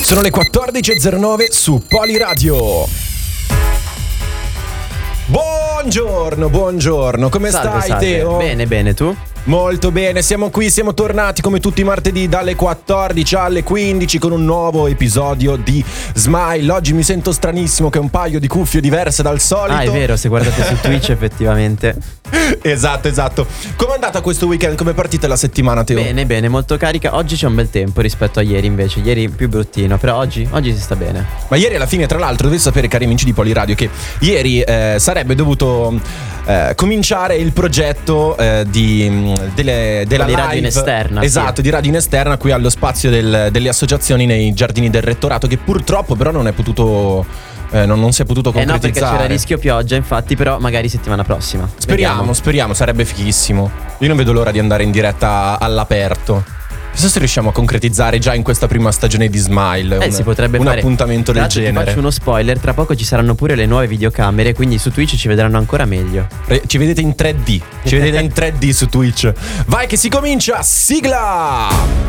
Sono le 14.09 su Poliradio. Buongiorno, come Salve, stai salve. Teo? Bene, tu? Molto bene, siamo qui, siamo tornati come tutti i martedì dalle 14 alle 15 con un nuovo episodio di Smile. Oggi mi sento stranissimo che ho un paio di cuffie diverse dal solito. Ah, è vero, se guardate su Twitch effettivamente. Esatto. Com'è andata questo weekend? Come è partita la settimana, Teo? Bene, molto carica. Oggi c'è un bel tempo rispetto a ieri invece. Ieri più bruttino, però oggi si sta bene. Ma ieri alla fine, tra l'altro, dovete sapere, cari amici di Poliradio, che ieri sarebbe dovuto cominciare il progetto della Di radio live in esterna. Esatto, sì. di radio in esterna qui allo spazio delle associazioni nei giardini del rettorato, che purtroppo però non è potuto non si è potuto concretizzare. No, perché c'era rischio pioggia, infatti, però magari settimana prossima. Speriamo, sarebbe fighissimo. Io non vedo l'ora di andare in diretta all'aperto. Chissà se riusciamo a concretizzare già in questa prima stagione di Smile si potrebbe un fare appuntamento del Ti genere. faccio uno spoiler, tra poco ci saranno pure le nuove videocamere, quindi su Twitch ci vedranno ancora meglio. Ci vedete in 3D. Ci vedete in 3D su Twitch. Vai che si comincia, sigla!